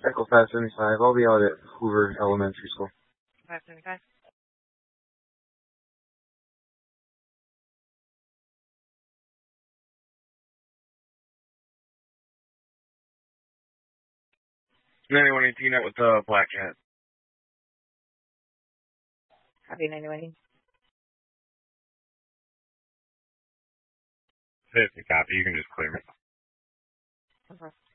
Echo 575. I'll be out at Hoover Elementary School. 575. Anyone 18 out with the Black Cat. Copy 91. 50 copy. You can just clear me. Okay.